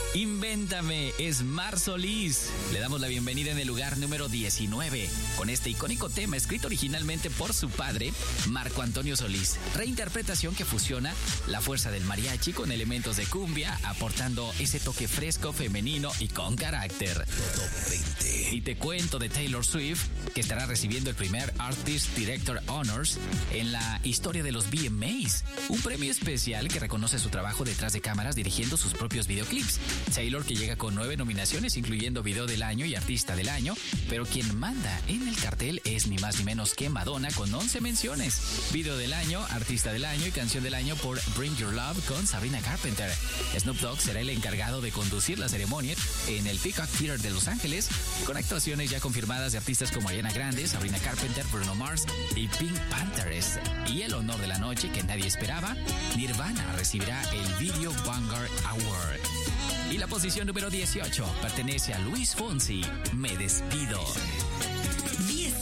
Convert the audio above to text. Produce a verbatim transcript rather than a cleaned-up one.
Invéntame, es Mar Solís. Le damos la bienvenida en el lugar número diecinueve, con este icónico tema escrito originalmente por su padre, Marco Antonio Solís. Reinterpretación que fusiona la fuerza del mariachi con elementos de cumbia, aportando ese toque fresco, femenino y con carácter. Top veinte. Y te cuento de Taylor Swift, que estará recibiendo el primer Artist Director Honors en la historia de los V M As, un premio especial que reconoce su trabajo detrás de cámaras dirigiendo sus propios videoclips. Taylor, que llega con nueve nominaciones, incluyendo Video del Año y Artista del Año, pero quien manda en el cartel es ni más ni menos que Madonna, con once menciones. Video del Año, Artista del Año y Canción del Año por Bring Your Love con Sabrina Carpenter. Snoop Dogg será el encargado de conducir la ceremonia en el Peacock Theater de Los Ángeles, con actuaciones ya confirmadas de artistas como Ariana Grande, Sabrina Carpenter, Bruno Mars y Pink Panthers. Y el honor de la noche que nadie esperaba, Nirvana recibirá el Video Vanguard Award. Y la posición número dieciocho pertenece a Luis Fonsi, Me Despido.